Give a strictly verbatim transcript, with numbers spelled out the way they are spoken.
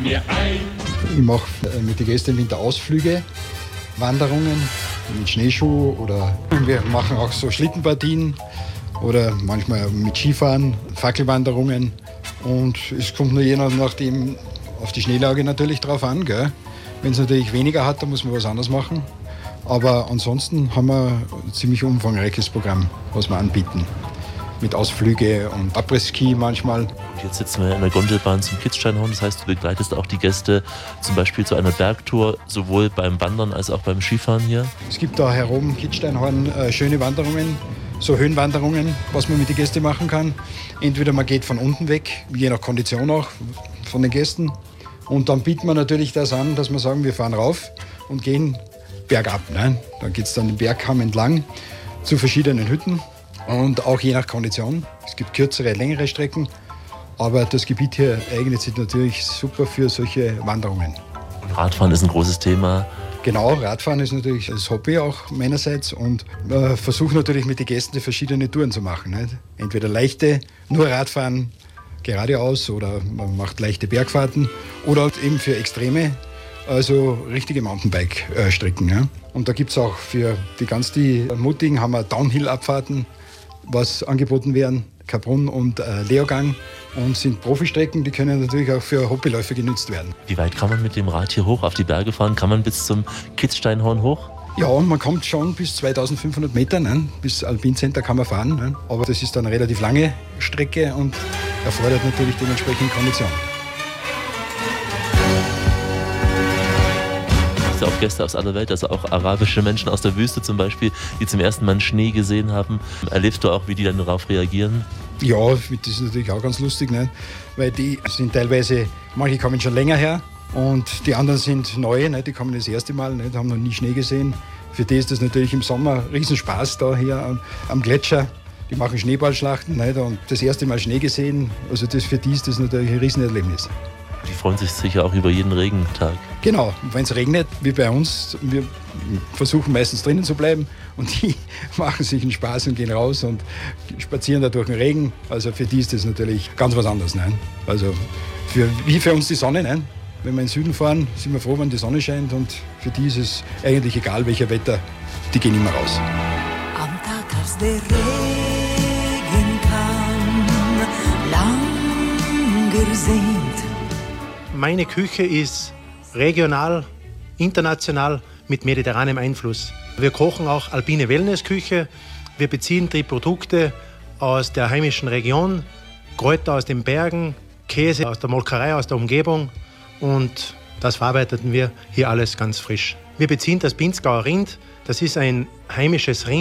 Ich mache mit den Gästen im Winter Ausflüge, Wanderungen mit Schneeschuh oder wir machen auch so Schlittenpartien oder manchmal mit Skifahren, Fackelwanderungen. Und es kommt nur je nachdem auf die Schneelage natürlich drauf an. Wenn es natürlich weniger hat, dann muss man was anderes machen. Aber ansonsten haben wir ein ziemlich umfangreiches Programm, was wir anbieten. Mit Ausflüge und Après-Ski manchmal. Und jetzt sitzen wir in der Gondelbahn zum Kitzsteinhorn. Das heißt, du begleitest auch die Gäste zum Beispiel zu einer Bergtour, sowohl beim Wandern als auch beim Skifahren hier? Es gibt da herum Kitzsteinhorn äh, schöne Wanderungen, so Höhenwanderungen, was man mit den Gästen machen kann. Entweder man geht von unten weg, je nach Kondition auch von den Gästen. Und dann bieten wir natürlich das an, dass wir sagen, wir fahren rauf und gehen bergab. Ne? Dann geht es dann den Bergkamm entlang zu verschiedenen Hütten. Und auch je nach Kondition. Es gibt kürzere, längere Strecken. Aber das Gebiet hier eignet sich natürlich super für solche Wanderungen. Und Radfahren ist ein großes Thema. Genau, Radfahren ist natürlich das Hobby auch meinerseits. Und man versucht natürlich mit den Gästen verschiedene Touren zu machen. Nicht? Entweder leichte, nur Radfahren geradeaus oder man macht leichte Bergfahrten. Oder halt eben für Extreme, also richtige Mountainbike-Strecken. Ja? Und da gibt es auch für die ganz die Mutigen haben wir Downhill-Abfahrten, was angeboten werden, Kaprun und äh, Leogang, und sind Profistrecken, die können natürlich auch für Hobbyläufer genutzt werden. Wie weit kann man mit dem Rad hier hoch auf die Berge fahren? Kann man bis zum Kitzsteinhorn hoch? Ja, man kommt schon bis zweitausendfünfhundert Meter, ne? Bis Alpine Center kann man fahren, ne? Aber das ist dann eine relativ lange Strecke und erfordert natürlich dementsprechend Kondition. Auch Gäste aus aller Welt, also auch arabische Menschen aus der Wüste zum Beispiel, die zum ersten Mal Schnee gesehen haben. Erlebst du auch, wie die dann darauf reagieren? Ja, das ist natürlich auch ganz lustig, ne? Weil die sind teilweise, manche kommen schon länger her und die anderen sind neu, ne? Die kommen das erste Mal, ne? Die haben noch nie Schnee gesehen. Für die ist das natürlich im Sommer Riesenspaß da hier am, am Gletscher. Die machen Schneeballschlachten, ne? Und das erste Mal Schnee gesehen, also das, für die ist das natürlich ein Riesenerlebnis. Die freuen sich sicher auch über jeden Regentag. Genau, wenn es regnet, wie bei uns, wir versuchen meistens drinnen zu bleiben und die machen sich einen Spaß und gehen raus und spazieren da durch den Regen. Also für die ist das natürlich ganz was anderes. Nein? Also für, wie für uns die Sonne. Nein? Wenn wir in den Süden fahren, sind wir froh, wenn die Sonne scheint, und für die ist es eigentlich egal, welcher Wetter, die gehen immer raus. Am Tag, als der Regen kam, lang gesehnt. Meine Küche ist regional, international mit mediterranem Einfluss. Wir kochen auch alpine Wellnessküche. Wir beziehen die Produkte aus der heimischen Region, Kräuter aus den Bergen, Käse aus der Molkerei, aus der Umgebung, und das verarbeiten wir hier alles ganz frisch. Wir beziehen das Pinzgauer Rind. Das ist ein heimisches Rind.